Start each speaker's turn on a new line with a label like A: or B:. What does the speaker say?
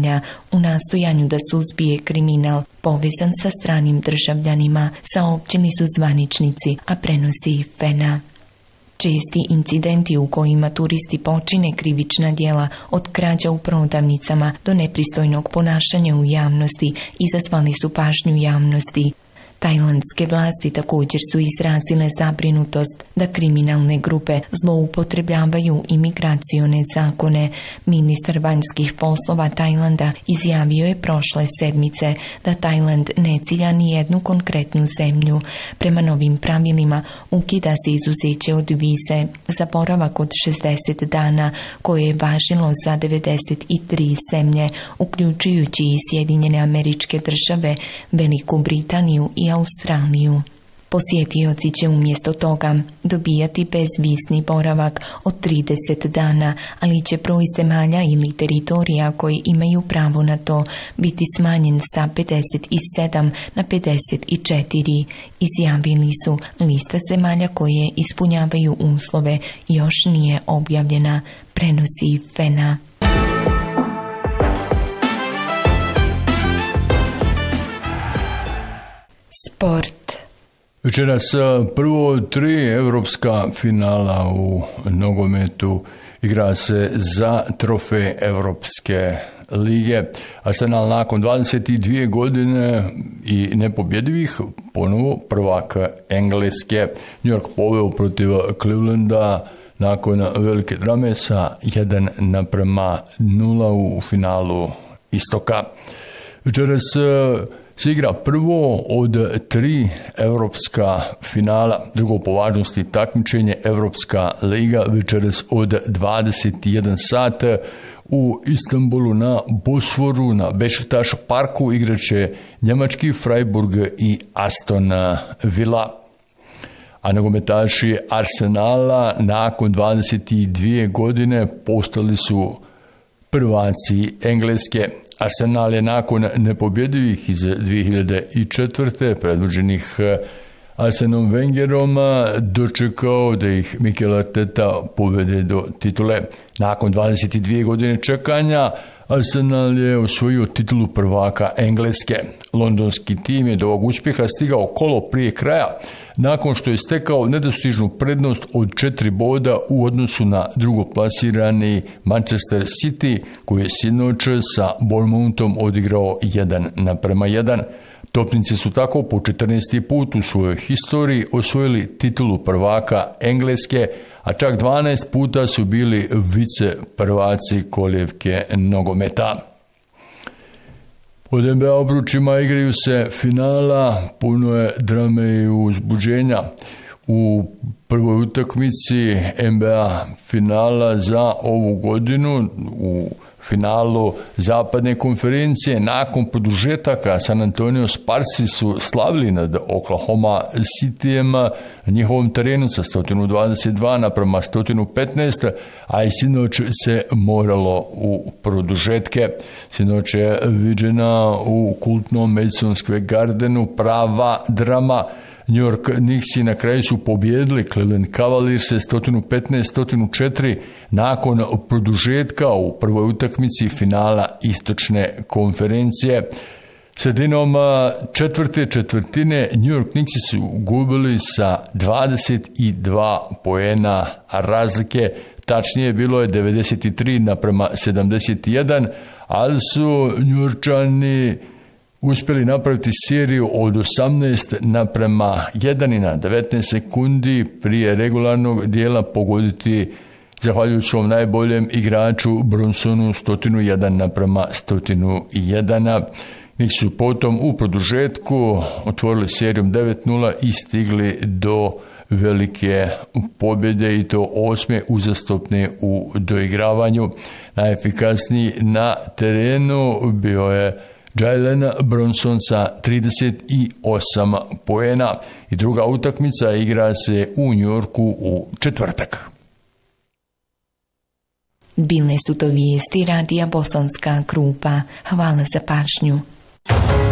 A: zemlja u nastojanju da suzbije kriminal povezan sa stranim državljanima, saopćili su zvaničnici, a prenosi FENA. Česti incidenti u kojima turisti počine krivična djela od krađa u prodavnicama do nepristojnog ponašanja u javnosti izazvali su pažnju javnosti. Tajlandske vlasti također su izrazile zabrinutost da kriminalne grupe zloupotrebljavaju imigracione zakone. Ministar vanjskih poslova Tajlanda izjavio je prošle sedmice da Tajland ne cilja ni jednu konkretnu zemlju. Prema novim pravilima ukida se izuzeće od vize za boravak od 60 dana koje je važilo za 93 zemlje, uključujući i Sjedinjene Američke Države, Veliku Britaniju i Australiju. Posjetioci će umjesto toga dobijati bezvizni boravak od 30 dana, ali će broj zemalja ili teritorija koji imaju pravo na to biti smanjen sa 57 na 54. Izjavili su, lista zemalja koje ispunjavaju uslove još nije objavljena, prenosi FENA. Sport.
B: Večeras prvo 3 evropska finala u nogometu igra se za trofej Evropske lige. Arsenal nakon 22 godine i nepobjedivih ponovo prvak Engleske. New York poveo protiv Clevelanda nakon velike drame sa 1:0 u finalu istoka. Večeras se igra prvo od 3 evropska finala, drugo po važnosti takmičenje Evropska liga večeras od 21 sat u Istanbulu na Bosforu, na Bešiktaš parku igraće njemački Freiburg i Aston Villa. A nogometaši Arsenala nakon 22 godine postali su prvaci Engleske. Arsenal je nakon nepobjedivih iz 2004. predvođenih Arsenom Wengerom dočekao da ih Mikel Arteta povede do titule. Nakon 22 godine čekanja Arsenal je osvojio titulu prvaka Engleske. Londonski tim je do ovog uspjeha stigao kolo prije kraja, nakon što je stekao nedostižnu prednost od 4 boda u odnosu na drugoplasirani Manchester City, koji je sinoć sa Bournemouthom odigrao 1:1. Topnici su tako po 14. put u svojoj historiji osvojili titulu prvaka Engleske, a čak 12 puta su bili vice prvaci kolijevke nogometa. Pod NBA obručima igraju se finala, puno je drame i uzbuđenja. U prvoj utakmici NBA finala za ovu godinu, u finalu zapadne konferencije, nakon produžetaka San Antonio Sparsi su slavili nad Oklahoma Cityjem na njihovom terenu sa 122:115, a i sinoć se moralo u produžetke. Sinoć je viđena u kultnom Madison Square Gardenu prava drama. New York Knicksi na kraju su pobijedili Cleveland Cavalierse 115-104 nakon produžetka u prvoj utakmici finala istočne konferencije. Sredinom četvrte četvrtine New York Knicksi su gubili sa 22 poena razlike, tačnije bilo je 93:71, ali su Njujorčani uspjeli napraviti seriju od 18:1 i na 19 sekundi prije regularnog dijela pogoditi, zahvaljujući ovom najboljem igraču Brunsonu, 101:101. Njih su potom u produžetku otvorili serijom 9:0 i stigli do velike pobjede, i to 8. uzastopne u doigravanju. Najefikasniji na terenu bio je Jalen Brunson sa 38 poena i druga utakmica igra se u Njujorku u četvrtak.
A: Bile su to vijesti radija Bosanska Krupa. Hvala za pažnju.